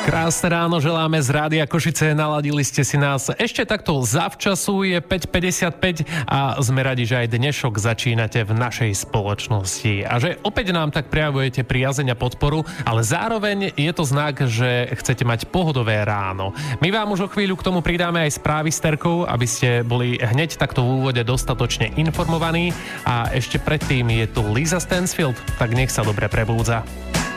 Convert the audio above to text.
Krásne ráno želáme z Rádia Košice, naladili ste si nás ešte takto zavčasu, je 5:55 a sme radi, že aj dnešok začínate v našej spoločnosti a že opäť nám tak prejavujete priazeň a podporu, ale zároveň je to znak, že chcete mať pohodové ráno. My vám už o chvíľu k tomu pridáme aj správy s Terkou, aby ste boli hneď takto v úvode dostatočne informovaní a ešte predtým je tu Lisa Stansfield, tak nech sa dobre prebúdza.